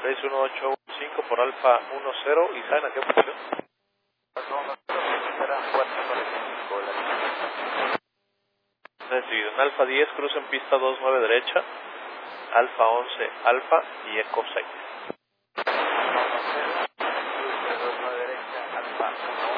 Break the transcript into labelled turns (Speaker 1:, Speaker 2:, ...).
Speaker 1: 6185 por Alfa 10, Isaac, ¿a qué posición? Recibido. En Alfa 10, cruza en pista 29 derecha, Alfa 11, Alfa y Eco 6.